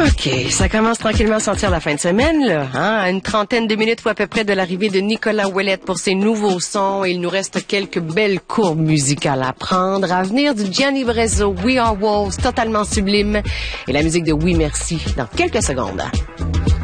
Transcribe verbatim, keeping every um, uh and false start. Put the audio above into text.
OK, ça commence tranquillement à sentir la fin de semaine, là. Hein? À une trentaine de minutes ou à peu près de l'arrivée de Nicolas Ouellette pour ses nouveaux sons. Et il nous reste quelques belles courbes musicales à prendre. À venir du Gianni Brezzo, We Are Wolves, totalement sublime. Et la musique de Oui Merci dans quelques secondes.